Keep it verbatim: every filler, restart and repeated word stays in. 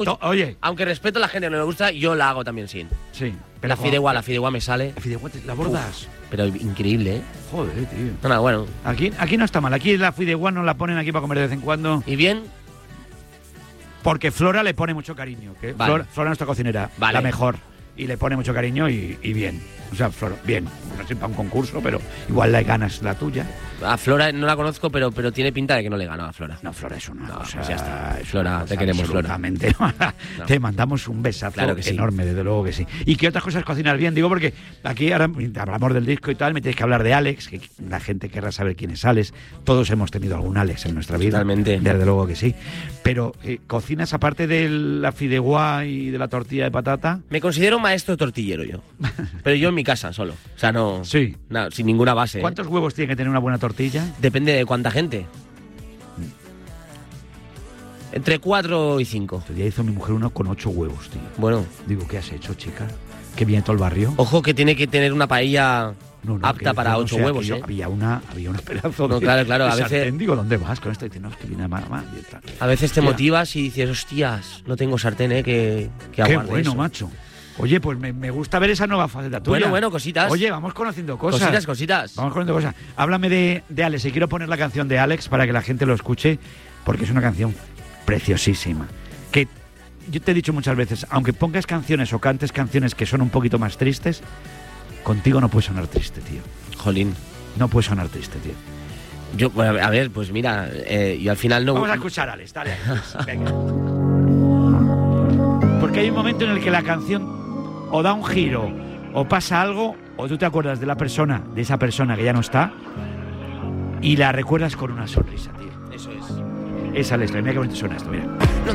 To- Oye. Aunque respeto a la gente que no le gusta, yo la hago también sin. Sí. La fideuá, la fideuá me sale. La fideuá, ¿la bordas? Uf, pero increíble, ¿eh? Joder, tío. No, no, bueno. Aquí, aquí no está mal. Aquí la fideuá nos la ponen aquí para comer de vez en cuando. ¿Y bien? Porque Flora le pone mucho cariño. Que Vale. Flora, Flora, nuestra cocinera, Vale. la mejor. Y le pone mucho cariño y, y bien. O sea, Flora, bien. No sé para un concurso, pero igual la ganas la tuya. A Flora no la conozco, pero, pero tiene pinta de que no le gano a Flora. No, Flora es una No, cosa. pues ya está. es Flora, una te cosa queremos, Flora. absolutamente. No. Te mandamos un besazo Claro que sí. enorme, desde luego que sí. ¿Y qué otras cosas cocinas bien? Digo, porque aquí ahora hablamos del disco y tal, me tienes que hablar de Alex, que la gente querrá saber quién es Alex. Todos hemos tenido algún Alex en nuestra vida. Totalmente. Desde luego que sí. Pero, eh, ¿cocinas aparte de la fideuá y de la tortilla de patata? Me considero maestro tortillero yo. Pero yo en mi casa solo. O sea, no. Sí. No, sin ninguna base. ¿eh? ¿Cuántos huevos tiene que tener una buena tortilla? Depende de cuánta gente. Entre cuatro y cinco. Otro día hizo mi mujer uno con ocho huevos, tío. Bueno. Digo, ¿qué has hecho, chica? Que viene todo el barrio. Ojo que tiene que tener una paella No, no, apta que para yo no ocho sé, huevos, aquello, ¿eh? Había una, había una pedazo No, de, claro, claro, de a veces- sartén. Digo, ¿dónde vas con esto? Y dice, no, es que viene más, más. y tal. A veces te Hostia, motivas y dices, hostias, no tengo sartén, ¿eh? Que, que Qué aguarde bueno, eso. macho. Oye, pues me, me gusta ver esa nueva faceta tuya. Bueno, bueno, cositas. Oye, vamos conociendo cosas. Cositas, cositas. Vamos conociendo cosas. Háblame de, de Alex. Y quiero poner la canción de Alex para que la gente lo escuche, porque es una canción preciosísima. Que yo te he dicho muchas veces, aunque pongas canciones o cantes canciones que son un poquito más tristes, contigo no puede sonar triste, tío. Jolín. No puede sonar triste, tío. Yo, bueno, a ver, pues mira, eh, yo al final no... Vamos a escuchar a Alex, dale, Alex. Venga. Porque hay un momento en el que la canción o da un giro, o pasa algo, o tú te acuerdas de la persona, de esa persona que ya no está, y la recuerdas con una sonrisa, tío. Eso es. Esa Alex, mira qué bonito suena esto, mira.